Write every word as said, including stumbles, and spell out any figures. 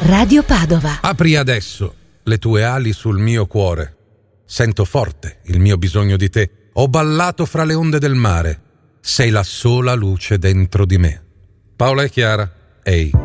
Radio Padova. Apri adesso le tue ali sul mio cuore. Sento forte il mio bisogno di te. Ho ballato fra le onde del mare. Sei la sola luce dentro di me. Paola e Chiara, ehi.